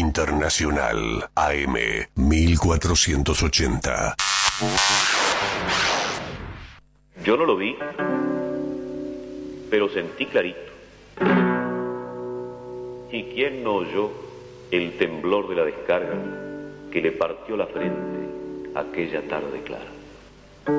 Internacional AM 1480. Yo no lo vi, pero sentí clarito. ¿Y quién no oyó el temblor de la descarga que le partió la frente aquella tarde clara?